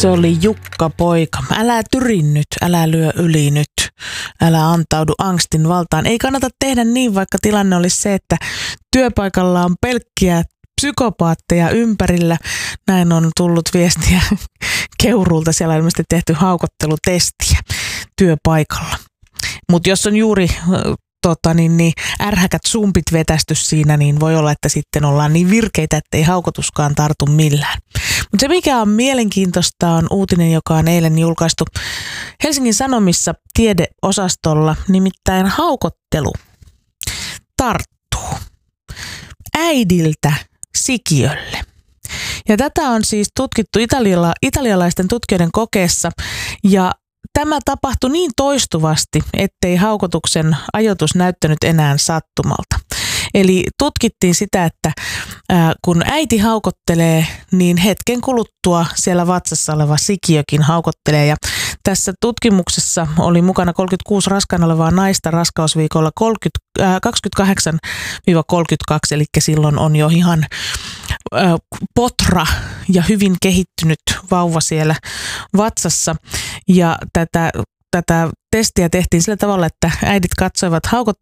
Se oli Jukka Poika. Älä tyrin nyt, älä lyö yli nyt, älä antaudu angstin valtaan. Ei kannata tehdä niin, vaikka tilanne olisi se, että työpaikalla on pelkkiä psykopaatteja ympärillä. Näin on tullut viestiä Keuruulta. Siellä on ilmeisesti tehty haukottelutestiä työpaikalla. Mutta jos on juuri ärhäkät sumpit vetästy siinä, niin voi olla, että sitten ollaan niin virkeitä, ettei haukotuskaan tartu millään. Mutta se, mikä on mielenkiintoista, on uutinen, joka on eilen julkaistu Helsingin Sanomissa tiedeosastolla, nimittäin haukottelu tarttuu äidiltä sikiölle. Ja tätä on siis tutkittu italialaisten tutkijoiden kokeessa, ja tämä tapahtui niin toistuvasti, ettei haukotuksen ajoitus näyttänyt enää sattumalta. Eli tutkittiin sitä, että kun äiti haukottelee, niin hetken kuluttua siellä vatsassa oleva sikiökin haukottelee. Ja tässä tutkimuksessa oli mukana 36 raskaana olevaa naista raskausviikolla 28-32, eli silloin on jo ihan potra ja hyvin kehittynyt vauva siellä vatsassa. Ja tätä testiä tehtiin sillä tavalla, että äidit katsoivat